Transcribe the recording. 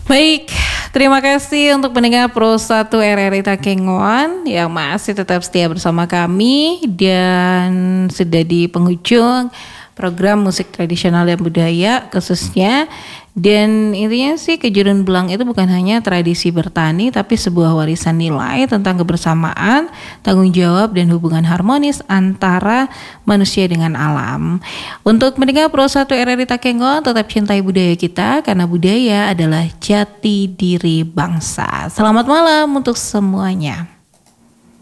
Baik, terima kasih untuk pendengar Pro 1 RRI Takengon yang masih tetap setia bersama kami dan sudah di penghujung program musik tradisional dan budaya khususnya. Dan intinya sih Kejurun Belang itu bukan hanya tradisi bertani tapi sebuah warisan nilai tentang kebersamaan, tanggung jawab dan hubungan harmonis antara manusia dengan alam. Untuk mendengar Pro 1 RRI Takengon, tetap cintai budaya kita karena budaya adalah jati diri bangsa. Selamat malam untuk semuanya.